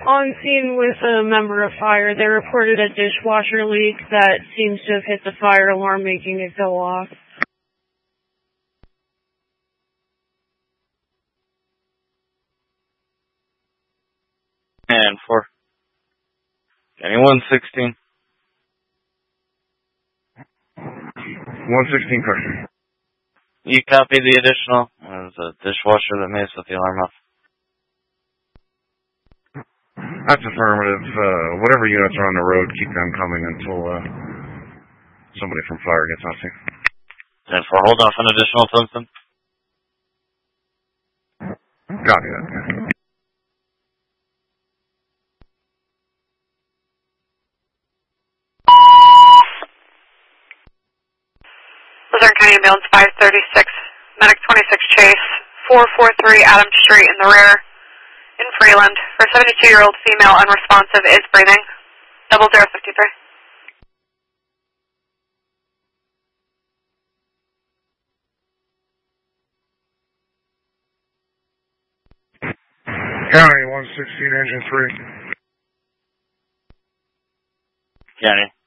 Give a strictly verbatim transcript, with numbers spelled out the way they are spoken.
On scene with a member of fire, they reported a dishwasher leak that seems to have hit the fire alarm, making it go off. And four. Kenny one sixteen. one sixteen question. You copy the additional. There's a dishwasher that may have set the alarm off. That's affirmative. Uh, whatever units are on the road, keep them coming until uh, somebody from fire gets out here. ten four, hold off on additional Thompson. Copy that. Yeah. Luzerne County Ambulance five thirty-six, Medic twenty-six Chase, four forty-three Adams Street in the rear, in Freeland, for seventy-two-year-old female unresponsive, is breathing. Double zero fifty-three. County one sixteen, engine three. County